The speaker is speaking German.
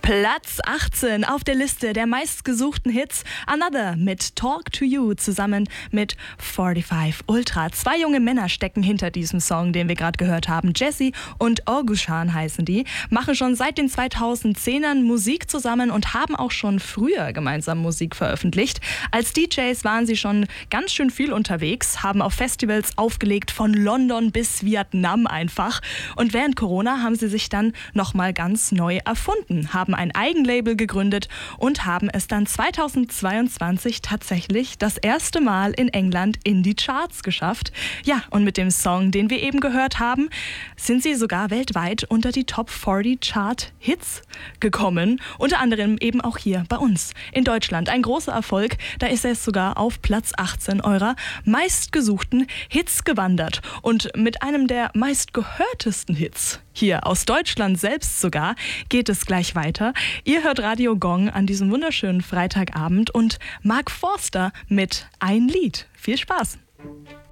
Platz 18 auf der Liste der meistgesuchten Hits. Another mit Talk to You zusammen mit 45 Ultra. Zwei junge Männer stecken hinter diesem Song, den wir gerade gehört haben. Jesse und Orgushan heißen die, machen schon seit den 2010ern Musik zusammen und haben auch schon früher gemeinsam Musik veröffentlicht. Als DJs waren sie schon ganz schön viel unterwegs, haben auf Festivals aufgelegt, von London bis Vietnam einfach. Und während Corona haben sie sich dann nochmal ganz neu erfunden, haben ein Eigenlabel gegründet und haben es dann 2022 tatsächlich das erste Mal in England in die Charts geschafft. Ja, und mit dem Song, den wir eben gehört haben, sind sie sogar weltweit unter die Top 40 Chart Hits gekommen. Unter anderem eben auch hier bei uns in Deutschland. Ein großer Erfolg, da ist es sogar auf Platz 18 eurer meistgesuchten Hits gewandert. Und mit einem der meistgehörtesten Hits hier aus Deutschland selbst sogar, geht es gleich weiter. Ihr hört Radio Gong an diesem wunderschönen Freitagabend und Mark Forster mit Ein Lied. Viel Spaß!